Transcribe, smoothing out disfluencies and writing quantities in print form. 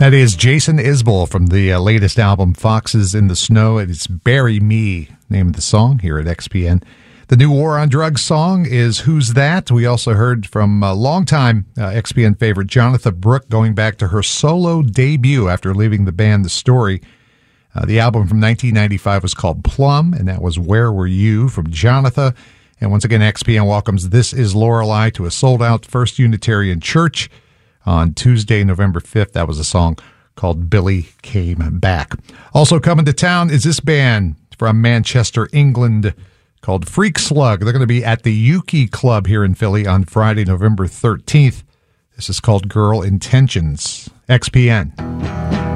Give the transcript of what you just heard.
That is Jason Isbell from the latest album, Foxes in the Snow. It's Bury Me, name of the song here at XPN. The new War on Drugs song is Who's That? We also heard from a longtime XPN favorite Jonatha Brooke going back to her solo debut after leaving the band The Story. The album from 1995 was called Plum, and that was Where Were You from Jonatha. And once again, XPN welcomes This Is Lorelei to a sold-out First Unitarian Church on Tuesday, November 5th. That was a song called Billy Came Back. Also coming to town is this band from Manchester, England, called Freak Slug. They're going to be at the Yuki Club here in Philly on Friday, November 13th. This is called Girl Intentions. XPN.